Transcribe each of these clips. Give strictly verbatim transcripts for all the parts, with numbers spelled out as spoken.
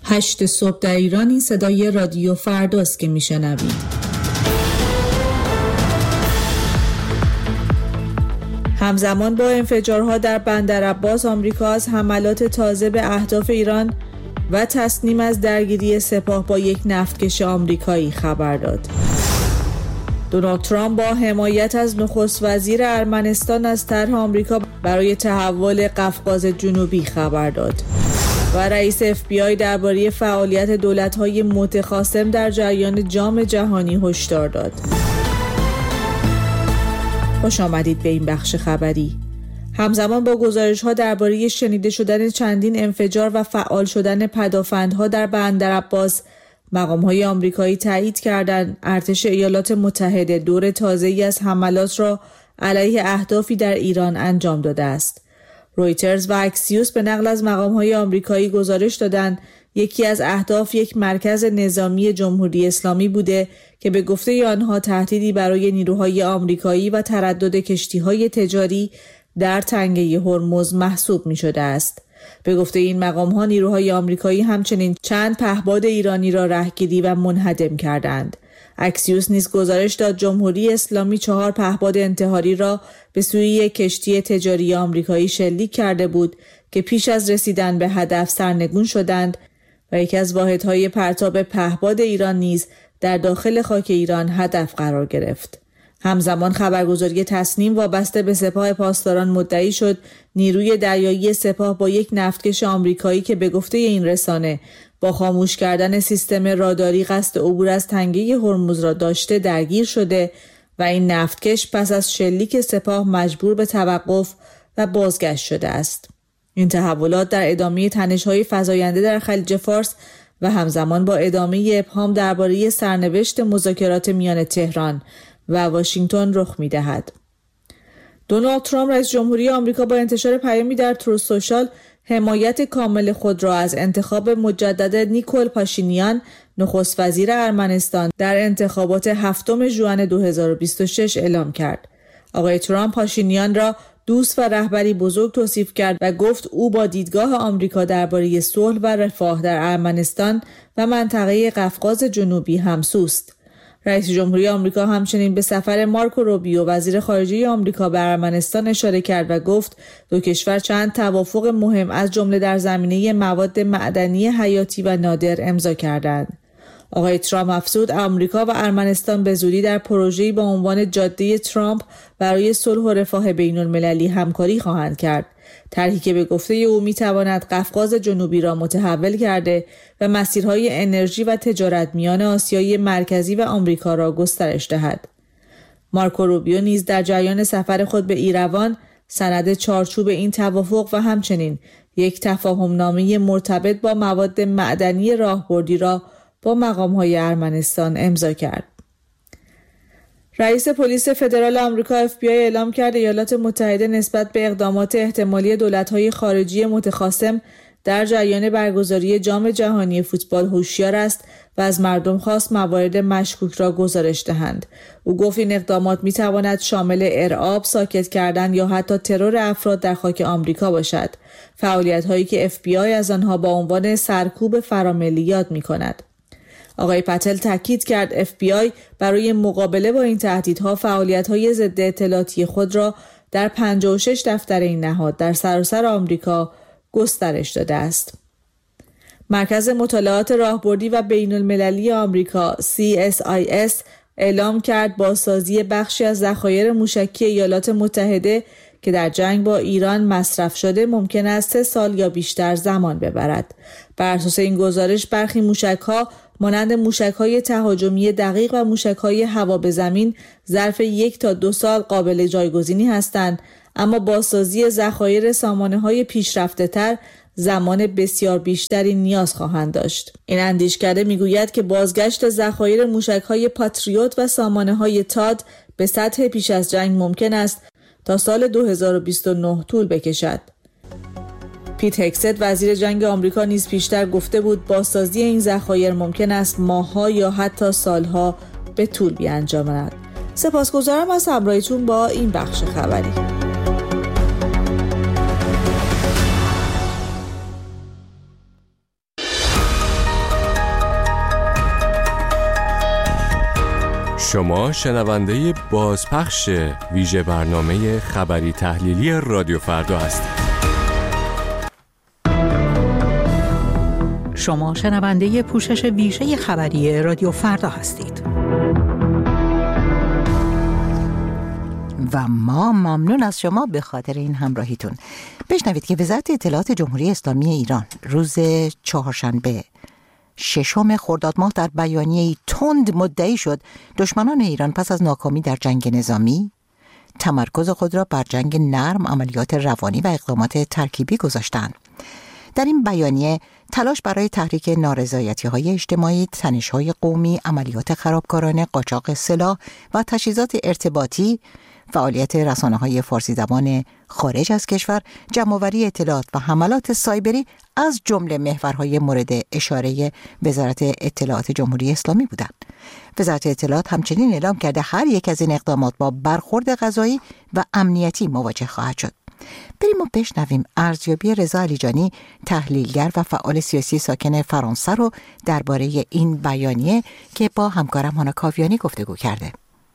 هشت صبح در ایران این صدای رادیو فرداست که میشنوید. همزمان با انفجارها در بندر عباس، آمریکا از حملات تازه به اهداف ایران و تصمیم از درگیری سپاه با یک نفتکش آمریکایی خبر داد. دونالد ترامپ با حمایت از نخست وزیر ارمنستان از طرح آمریکا برای تحول قفقاز جنوبی خبر داد. و رئیس اف بی آی درباره فعالیت دولت‌های متخاصم در جریان جام جهانی هشدار داد. خوش آمدید به این بخش خبری. همزمان با گزارش‌ها درباره شنیده شدن چندین انفجار و فعال شدن پدافندها در بندر عباس، مقام‌های آمریکایی تایید کردند ارتش ایالات متحده دور تازه‌ای از حملات را علیه اهدافی در ایران انجام داده است. رویترز و اکسیوس به نقل از مقام‌های آمریکایی گزارش دادند یکی از اهداف یک مرکز نظامی جمهوری اسلامی بوده که به گفته آنها تهدیدی برای نیروهای آمریکایی و تردد کشتی‌های تجاری در تنگه هرمز محسوب می‌شده است. به گفته این مقام‌ها نیروهای آمریکایی همچنین چند پهپاد ایرانی را رهگیری و منهدم کردند. اکسیوس نیز گزارش داد جمهوری اسلامی چهار پهپاد انتحاری را به سوی یک کشتی تجاری آمریکایی شلیک کرده بود که پیش از رسیدن به هدف سرنگون شدند و یکی از واحدهای پرتاب پهپاد ایران نیز در داخل خاک ایران هدف قرار گرفت. همزمان خبرگزاری تصنیم وابسته به سپاه پاسداران مدعی شد نیروی دریایی سپاه با یک نفتکش آمریکایی که به گفته این رسانه با خاموش کردن سیستم راداری قصد عبور از تنگه هرمز را داشته درگیر شده و این نفتکش پس از شلیک سپاه مجبور به توقف و بازگشت شده است. این تحولات در ادامه تنش‌های فزاینده در خلیج فارس و همزمان با ادامه ابهام درباره سرنوشت مذاکرات میان تهران و واشنگتن رخ می‌دهد. دونالد ترامپ رئیس جمهوری آمریکا با انتشار پیامی در تروث سوشال حمایت کامل خود را از انتخاب مجدد نیکول پاشینیان نخست وزیر ارمنستان در انتخابات هفتم ژوئن دو هزار و بیست و شش اعلام کرد. آقای ترامپ پاشینیان را دوست و رهبری بزرگ توصیف کرد و گفت او با دیدگاه آمریکا درباره صلح و رفاه در ارمنستان و منطقه قفقاز جنوبی همسوست. رئیس جمهوری آمریکا همچنین به سفر مارکو روبیو وزیر خارجه آمریکا به ارمنستان اشاره کرد و گفت دو کشور چند توافق مهم از جمله در زمینه مواد معدنی حیاتی و نادر امضا کردند. آقای ترامپ افزود آمریکا و ارمنستان به زودی در پروژه‌ای با عنوان جاده ترامپ برای صلح و رفاه بین‌المللی همکاری خواهند کرد. طرحی که به گفته او می‌تواند قفقاز جنوبی را متحول کرده و مسیرهای انرژی و تجارت میان آسیای مرکزی و آمریکا را گسترش دهد. مارکو روبیو نیز در جریان سفر خود به ایروان سند چارچوب این توافق و همچنین یک تفاهمنامه مرتبط با مواد معدنی راهبردی را با مقام‌های ارمنستان امضا کرد. رئیس پلیس فدرال آمریکا اف بی آی اعلام کرد ایالات متحده نسبت به اقدامات احتمالی دولت‌های خارجی متخاصم در جریان برگزاری جام جهانی فوتبال هوشیار است و از مردم خواست موارد مشکوک را گزارش دهند. او گفت این اقدامات می‌تواند شامل ارعاب، ساکت کردن یا حتی ترور افراد در خاک آمریکا باشد. فعالیت‌هایی که اف بی آی از آنها با عنوان سرکوب فراملی یاد می‌کند. آقای پتل تاکید کرد اف بی آی برای مقابله با این تهدیدها فعالیت‌های ضد اطلاعاتی خود را در پنجاه و شش دفتر این نهاد در سراسر آمریکا گسترش داده است. مرکز مطالعات راهبردی و بین‌المللی آمریکا سی اس آی اس اعلام کرد بازسازی بخشی از ذخایر موشکی ایالات متحده که در جنگ با ایران مصرف شده ممکن است سه سال یا بیشتر زمان ببرد. بر اساس این گزارش برخی موشک‌ها مانند موشک‌های تهاجمی دقیق و موشک‌های هوا به زمین ظرف یک تا دو سال قابل جایگزینی هستند، اما بازسازی ذخایر سامانه‌های پیشرفته‌تر زمان بسیار بیشتری نیاز خواهند داشت. این اندیشکده میگوید که بازگشت ذخایر موشک‌های پاتریوت و سامانه‌های تاد به سطح پیش از جنگ ممکن است تا سال دو هزار و بیست و نه طول بکشد. پیت هگست وزیر جنگ آمریکا نیز پیشتر گفته بود بازسازی این ذخایر ممکن است ماه‌ها یا حتی سالها به طول بیانجامد. سپاسگزارم از همراهیتون با این بخش خبری. شما شنونده بازپخش ویژه برنامه خبری تحلیلی رادیو فردا هستید. شما شنونده پوشش ویژه خبری رادیو فردا هستید. و ما ممنون از شما به خاطر این همراهیتون. بشنوید که وزارت اطلاعات جمهوری اسلامی ایران روز چهارشنبه ششم خرداد ماه در بیانیه‌ای تند مدعی شد دشمنان ایران پس از ناکامی در جنگ نظامی تمرکز خود را بر جنگ نرم، عملیات روانی و اقدامات ترکیبی گذاشتند. در این بیانیه تلاش برای تحریک نارضایتی‌های اجتماعی، تنش‌های قومی، عملیات خرابکارانه، قاچاق سلاح و تجهیزات ارتباطی، فعالیت رسانه‌های فارسی زبان خارج از کشور، جمع‌آوری اطلاعات و حملات سایبری از جمله محورهای مورد اشاره وزارت اطلاعات جمهوری اسلامی بودند. وزارت اطلاعات همچنین اعلام کرده هر یک از این اقدامات با برخورد قضایی و امنیتی مواجه خواهد شد. بریم و بشنویم ارزیابی رضا علیجانی، تحلیلگر و فعال سیاسی ساکن فرانسه رو درباره این بیانیه که با همکارم هانا کاویانی گفتگو کرده.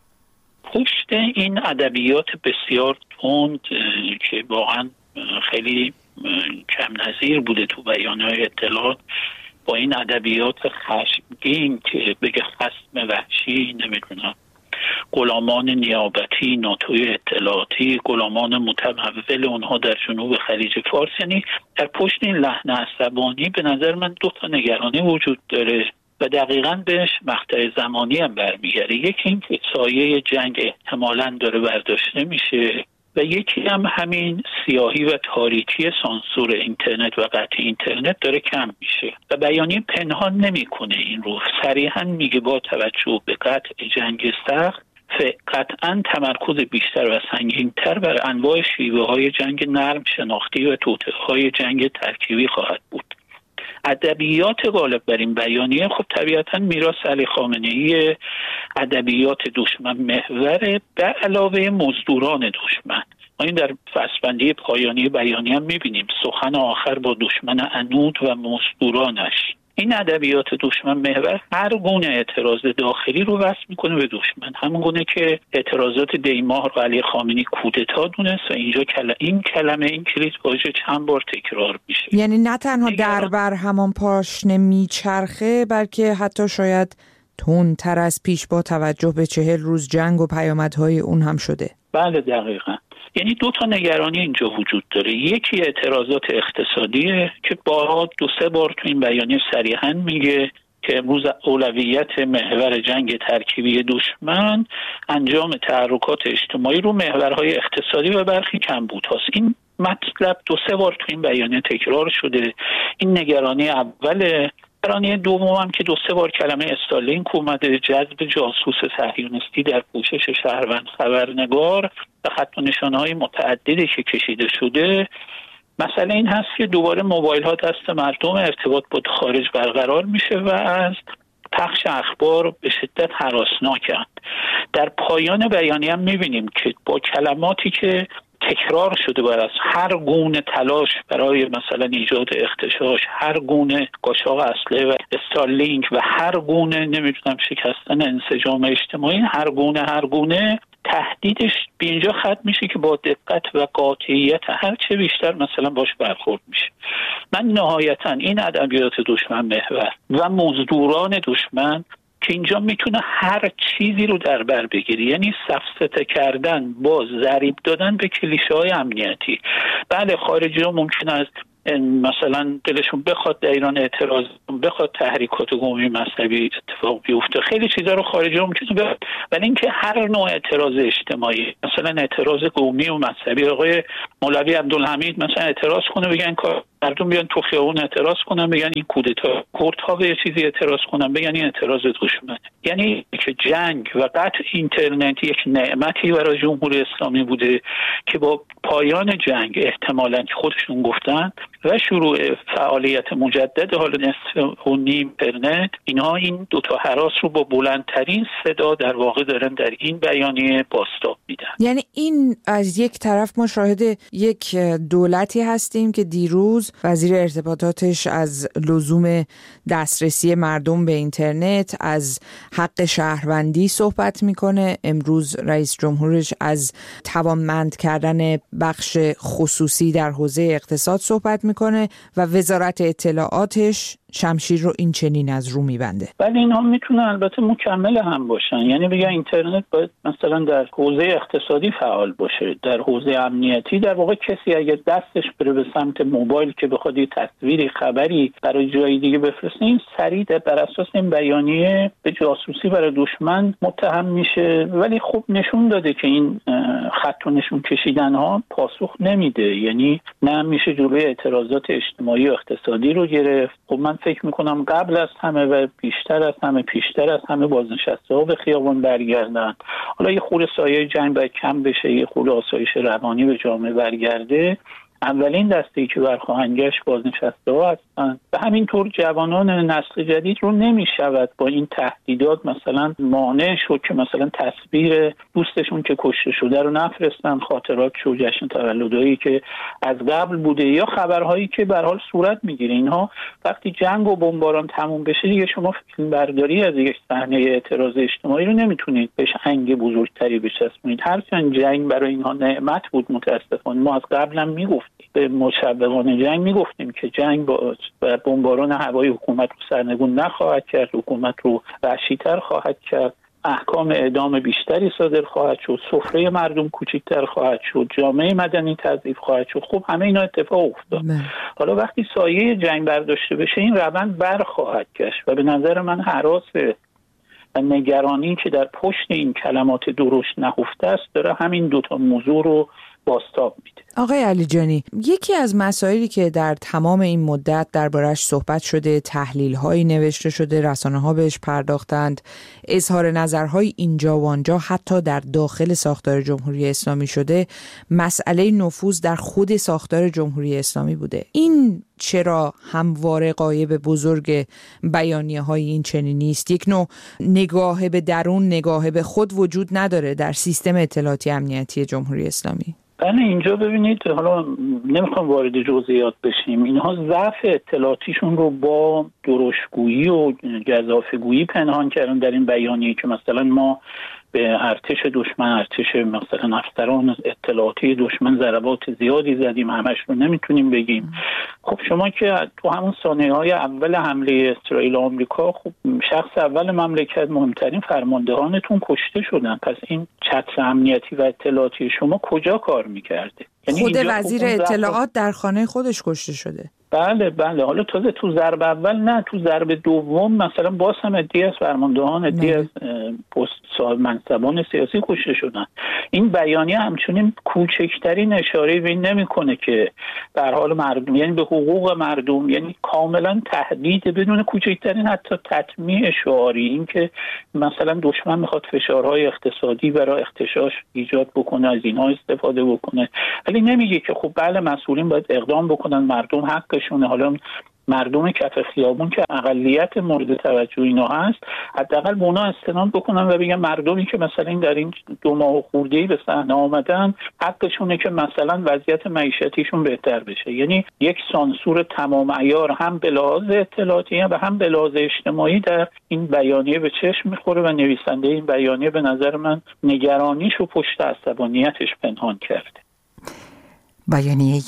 پشت این ادبیات بسیار تند که واقعا خیلی کم نظیر بوده تو بیانیه‌های اطلاعات، با این ادبیات خشمگین که بگه خصم وحشی، نمیدونم غلامان نیابتی، ناتوی اطلاعاتی، غلامان متمول اونها در جنوب خلیج فارس، یعنی در پشت این لحن عصبانی به نظر من دو تا نگرانی وجود داره و دقیقاً بهش مقطع زمانی هم برمیگرده. یکی این که سایه جنگ احتمالاً داره برداشته میشه و یکی هم همین سیاهی و تاریکی سانسور اینترنت و قطع اینترنت داره کم میشه و بیانیه پنهان نمیکنه این رو، صریحاً میگه با توجه به قطع جنگ سخت قطعاً تمرکز بیشتر و سنگین‌تر بر انواع شیوه‌های جنگ نرم شناختی و توطئه‌های جنگ ترکیبی خواهد بود. ادبیات غالب بر این بیانیه خب طبیعتاً میراث علی خامنه‌ای ادبیات دشمن محور به علاوه مزدوران دشمن. ما این در فصل‌بندی پایانی بیانیه هم می‌بینیم، سخن آخر با دشمن عنود و مزدورانش. این ادبیات دشمن محور هر گونه اعتراض داخلی رو وصل میکنه به دشمن، همون گونه که اعتراضات دیماه رو علی خامنه‌ای کودتا دونست و اینجا کل... این کلمه این کلید واژه چند بار تکرار میشه. یعنی نه تنها در بر همان پاشنه میچرخه، بلکه حتی شاید تندتر از پیش با توجه به چهل روز جنگ و پیامدهای اون هم شده. بله دقیقاً. یعنی دو تا نگرانی اینجا وجود داره. یکی اعتراضات اقتصادیه که بارها دو سه بار تو این بیانیه صریحاً میگه که امروز اولویت محور جنگ ترکیبی دشمن انجام تحرکات اجتماعی رو محورهای اقتصادی و برخی کمبودهاست. این مطلب دو سه بار تو این بیانیه تکرار شده. این نگرانی اوله. نگرانی دوم هم که دو سه بار کلمه استالینک اومده، جذب جاسوس صهیونیستی در پوشش شهروند خبرنگار و خط و نشانه‌های متعددی که کشیده شده. مسئله این هست که دوباره موبایل ها دست مردم، ارتباط با خارج برقرار میشه و از پخش اخبار به شدت هراسناکند. در پایان بیانیه هم میبینیم که با کلماتی که تکرار شده بر از هر گونه تلاش برای مثلا ایجاد اختشاش، هر گونه قاچاق اسلحه و استارلینک و هر گونه نمیدونم شکستن انسجام اجتماعی، هر گونه هر گونه تهدیدش به اینجا ختم میشه که با دقت و قاطعیت هر چه بیشتر مثلا باش برخورد میشه. من نهایتا این ادبیات دشمن محور و مزدوران دشمن که اینجا میتونه هر چیزی رو در بر بگیری، یعنی سفسطه کردن با ضریب دادن به کلیشه های امنیتی. بله خارجی ها ممکن است مثلا دلشون بخواد در ایران اعتراض بخواد تحریکات قومی مذهبی اتفاق بیفته، خیلی چیزا رو خارجی ها ممکنه بخواد، ولی اینکه هر نوع اعتراض اجتماعی، مثلا اعتراض قومی و مذهبی، آقای مولوی عبدالحمید مثلا اعتراض کنه بگن مردم بیان تو خیابون اعتراض کنن بگن این کودتا، کردها به چیزی اعتراض کنن بگن این اعتراض دشمنه. یعنی که جنگ و قطع اینترنت یک نعمتی برای جمهوری اسلامی بوده که با پایان جنگ احتمالاً که خودشون گفتن و شروع فعالیت مجدد حالا نصف و نیم اینترنت، اینها این دو تا هراس رو با بلندترین صدا در واقع دارن در این بیانیه بازتاب میدن. یعنی این از یک طرف ما شاهد یک دولتی هستیم که دیروز وزیر ارتباطاتش از لزوم دسترسی مردم به اینترنت، از حق شهروندی صحبت میکنه، امروز رئیس جمهورش از توانمند کردن بخش خصوصی در حوزه اقتصاد صحبت میکنه و وزارت اطلاعاتش شمشیر رو این چنین از رو میبنده. ولی اینها میتونن البته مکمل هم باشن، یعنی بگن اینترنت باید مثلا در حوزه اقتصادی فعال باشه، در حوزه امنیتی در واقع کسی اگر دستش بره به سمت موبایل که بخواد یه تصویری خبری برای جای دیگه بفرسته، این سریع بر اساس این بیانیه به جاسوسی برای دشمن متهم میشه. ولی خب نشون داده که این خط و نشون کشیدن ها پاسخ نمیده، یعنی نه میشه جلوی اعتراضات اجتماعی و اقتصادی رو گرفت. خب من فکر میکنم قبل از همه و بیشتر از همه پیشتر از همه بازنشسته ها به خیابان برگردن. حالا یه خورده سایه جنگ باید کم بشه، یه خورده آسایش روانی به جامعه برگرده. اولین دسته‌ای که برخواهند گشت بازنشسته ها هستند و همینطور جوانان نسل جدید رو نمیشود با این تهدیدات مثلا مانع شد که مثلا تصویر دوستشون که کشته شده رو نفرستن، خاطرات شو جشن تولدایی که از قبل بوده یا خبرهایی که به هر حال صورت میگیره. اینها وقتی جنگ و بمباران تموم بشه دیگه شما فیلم برداری از یک صحنه اعتراض اجتماعی رو نمیتونید بهش انگ بزرگتری بچسبونید. هرچند جنگ برای اینها نعمت بود، متاسفانه ما از قبل هم میگفتیم، به مشوقان جنگ میگفتیم که جنگ با بمباران هوایی حکومت رو سرنگون نخواهد کرد، حکومت رو وحشی‌تر خواهد کرد، احکام اعدام بیشتری صادر خواهد شد، سفره مردم کوچکتر خواهد شد، جامعه مدنی تضعیف خواهد شد. خب همه اینا اتفاق افتاد. حالا وقتی سایه جنگ برداشته بشه این روند برخواهد گشت و به نظر من هراس و نگرانی که در پشت این کلمات درشت نهفته است داره همین دوتا موضوع رو بازتاب میده. آقای علیجانی، یکی از مسائلی که در تمام این مدت دربارش صحبت شده، تحلیل‌هایی نوشته شده، رسانه‌ها بهش پرداختند، اظهار نظرهای اینجا و آنجا حتی در داخل ساختار جمهوری اسلامی شده، مسئله نفوذ در خود ساختار جمهوری اسلامی بوده. این چرا همواره غایب بزرگ بیانیه‌های این چنینی است؟ یک نوع نگاه به درون، نگاه به خود وجود نداره در سیستم اطلاعاتی امنیتی جمهوری اسلامی؟ بله، اینجا ببینید، حالا نمیخوام وارد جزئیات بشیم، اینها ضعف اطلاعاتیشون رو با درشتگویی و گزافه‌گویی پنهان کردن در این بیانیه که مثلا ما به ارتش دشمن، ارتش مثلا افسران اطلاعاتی دشمن ضربات زیادی زدیم، همش رو نمیتونیم بگیم. خب شما که تو همون ثانیه‌های اول حمله اسرائیل و آمریکا، خب شخص اول مملکت، مهمترین فرماندهانتون کشته شدن، پس این چتر امنیتی و اطلاعاتی شما کجا کار میکرده؟ یعنی خود وزیر اطلاعات در خانه خودش کشته شده. بله بله، حالا تازه تو ضرب اول نه، تو ضرب دوم مثلا باز هم عده‌ای از فرماندهان، عده‌ای از پست صاحب منصبان سیاسی کشته شدن. این بیانیه همچنین کوچکترین اشاره به این نمیکنه که در حال مردم، یعنی به حقوق مردم، یعنی کاملا تهدید بدون کوچکترین حتی تطمیع شعاری، این که مثلا دشمن میخواد فشارهای اقتصادی برای اغتشاش ایجاد بکنه، از اینها استفاده بکنه، ولی نمیگه که خب بله مسئولین باید اقدام بکنن، مردم حق شونه. حالا مردم کف خیابون که اقلیت مورد توجه اینا هست، حداقل به اونا استناد بکنن و بگن مردمی که مثلا این در این دو ماه خورده‌ای به صحنه آمدن حقشونه که مثلا وضعیت معیشتیشون بهتر بشه. یعنی یک سانسور تمام عیار هم به لحاظ اطلاعاتی و هم به لحاظ اجتماعی در این بیانیه به چشم میخوره و نویسنده این بیانیه به نظر من نگرانیش و پشت عصبانیتش پنهان کرده. بیانیه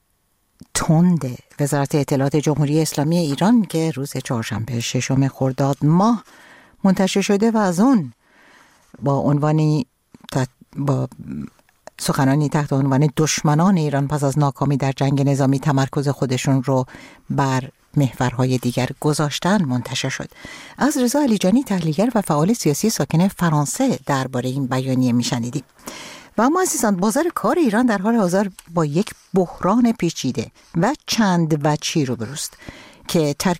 تند وزارت اطلاعات جمهوری اسلامی ایران که روز چهارشنبه ششم خرداد ماه منتشر شده و از اون با عنوانی با سخنانی تحت عنوان دشمنان ایران پس از ناکامی در جنگ نظامی تمرکز خودشون رو بر محورهای دیگر گذاشتن منتشر شد. از رضا علیجانی، تحلیلگر و فعال سیاسی ساکن فرانسه، درباره این بیانیه میشنیدیم. و اما عزیزان، بازار کار ایران در حال حاضر با یک بحران پیچیده و چند وجهی روبروست که ترکیب